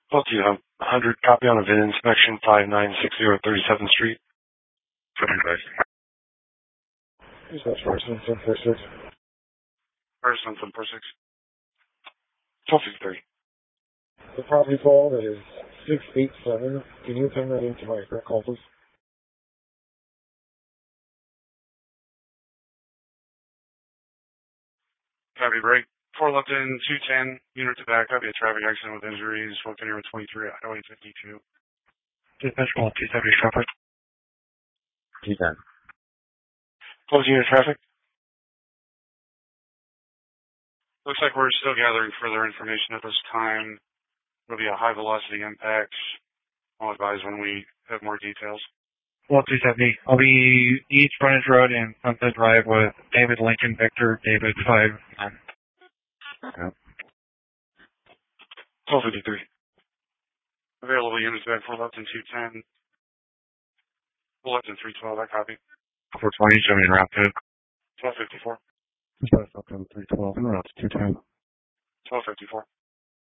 Well, do you have 100 copy on a VIN inspection 5960 37th Street? Is that first and 1046? First and 1046. 1253. The property call that is 687. Can you turn that into my correct call, please? Copy break. 4 left in, 210, unit to back, copy a traffic accident with injuries, left in here with 23, Highway 52. Dispatch call 270 traffic. 210. Closing unit traffic. Looks like we're still gathering further information at this time. It'll be a high velocity impact. I'll advise when we have more details. Well, 270. I'll be East Frontage Road and Sunset Drive with David Lincoln Victor, David 5. Okay. 1253. Available units back 4 left and 210. 4 left and 312, I copy. 420, show me in route 2. 1254. Dispatch up to 312, and route 210. 1254.